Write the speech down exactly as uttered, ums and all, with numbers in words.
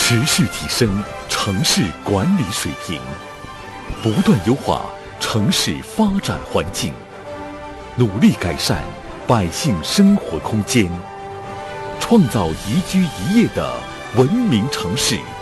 持续提升城市管理水平，不断优化城市发展环境，努力改善百姓生活空间，创造宜居宜业的文明城市。